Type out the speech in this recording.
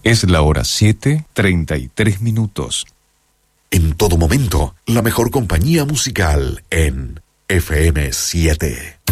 Es la hora 7:33. En todo momento, la mejor compañía musical en FM 7.